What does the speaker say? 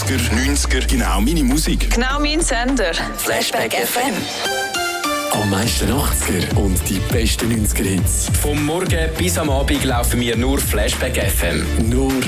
80er, 90er, genau meine Musik. Genau mein Sender. Flashback FM. Am meisten 80er und die besten 90er Hits. Vom Morgen bis am Abend laufen wir nur Flashback FM. Nur